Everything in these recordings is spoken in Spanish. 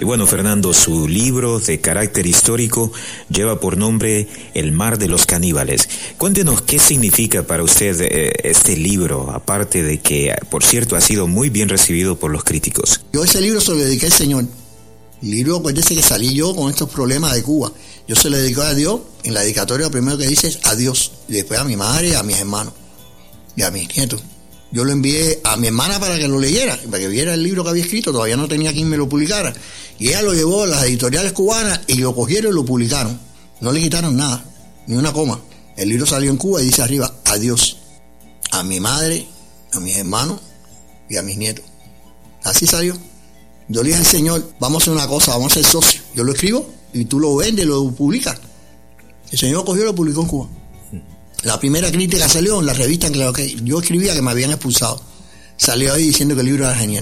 Bueno, Fernando, su libro de carácter histórico lleva por nombre El mar de los caníbales. Cuéntenos qué significa para usted este libro, aparte de que, por cierto, ha sido muy bien recibido por los críticos. Yo ese libro se lo dediqué al Señor. El libro, acuérdese que salí yo con estos problemas de Cuba. Yo se lo dedico a Dios. En la dedicatoria lo primero que dice es a Dios, y después a mi madre, a mis hermanos y a mis nietos. Yo lo envié a mi hermana para que lo leyera, para que viera el libro que había escrito. Todavía no tenía quien me lo publicara. Y ella lo llevó a las editoriales cubanas y lo cogieron y lo publicaron. No le quitaron nada, ni una coma. El libro salió en Cuba y dice arriba, adiós, a mi madre, a mis hermanos y a mis nietos. Así salió. Yo le dije al Señor, vamos a hacer una cosa, vamos a ser socios. Yo lo escribo y tú lo vendes, lo publicas. El Señor lo cogió y lo publicó en Cuba. La primera crítica salió en la revista en la que yo escribía, que me habían expulsado. Salió ahí diciendo que el libro era genial.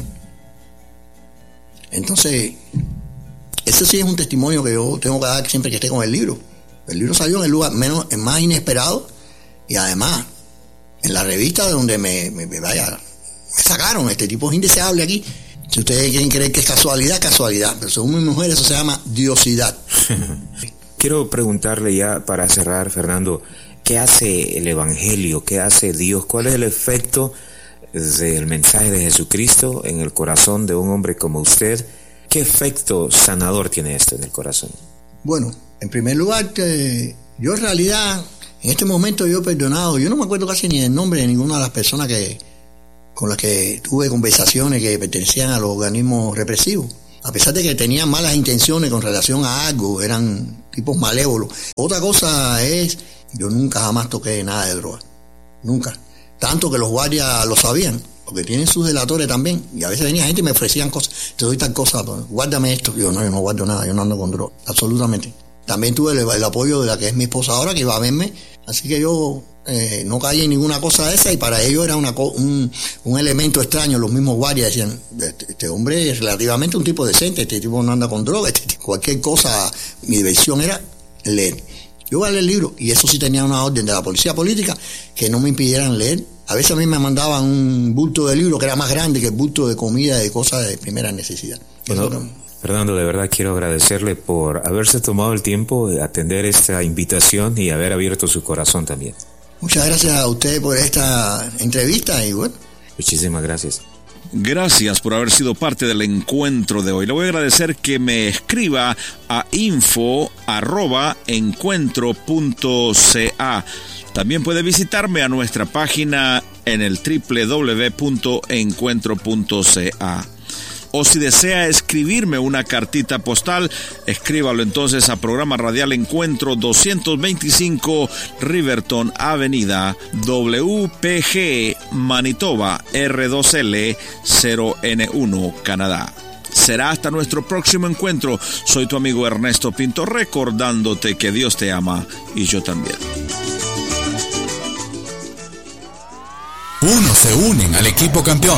Entonces, eso sí es un testimonio que yo tengo que dar siempre que esté con el libro. El libro salió en el lugar más inesperado, y además en la revista donde me sacaron. Este tipo es indeseable aquí. Si ustedes quieren creer que es casualidad, casualidad. Pero según mi mujer eso se llama diosidad. Quiero preguntarle ya para cerrar, Fernando, ¿qué hace el Evangelio? ¿Qué hace Dios? ¿Cuál es el efecto del mensaje de Jesucristo en el corazón de un hombre como usted? ¿Qué efecto sanador tiene esto en el corazón? Bueno, en primer lugar, yo en realidad, en este momento yo he perdonado. Yo no me acuerdo casi ni el nombre de ninguna de las personas con las que tuve conversaciones que pertenecían a los organismos represivos. A pesar de que tenían malas intenciones con relación a algo, eran tipos malévolos. Otra cosa es, yo nunca jamás toqué nada de droga. Nunca. Tanto que los guardias lo sabían, porque tienen sus delatores también. Y a veces venía gente y me ofrecían cosas. Te doy tal cosa, guárdame esto. Yo no guardo nada, yo no ando con droga. Absolutamente. También tuve el apoyo de la que es mi esposa ahora, que iba a verme. Así que yo no caí en ninguna cosa de esa, y para ellos era un elemento extraño. Los mismos guardias decían, este hombre es relativamente un tipo decente, este tipo no anda con droga, cualquier cosa. Mi diversión era leer. Yo iba a leer el libro, y eso sí tenía una orden de la policía política que no me impidieran leer. A veces a mí me mandaban un bulto de libro que era más grande que el bulto de comida y de cosas de primera necesidad. Fernando, de verdad quiero agradecerle por haberse tomado el tiempo de atender esta invitación y haber abierto su corazón también. Muchas gracias a usted por esta entrevista y bueno. Muchísimas gracias. Gracias por haber sido parte del encuentro de hoy. Le voy a agradecer que me escriba a info@encuentro.ca. También puede visitarme a nuestra página en el www.encuentro.ca. O si desea escribirme una cartita postal, escríbalo entonces a Programa Radial Encuentro 225 Riverton Avenida, WPG, Manitoba, R2L 0N1, Canadá. Será hasta nuestro próximo encuentro. Soy tu amigo Ernesto Pinto, recordándote que Dios te ama y yo también. Unos se unen al equipo campeón.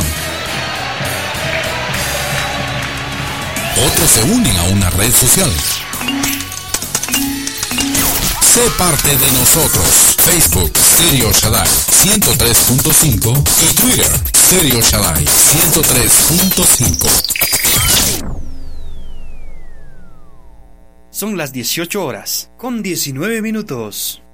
Otros se unen a una red social. Sé parte de nosotros. Facebook, Stereo Shaddai 103.5 y Twitter, Stereo Shaddai 103.5. Son las 18 horas, con 19 minutos.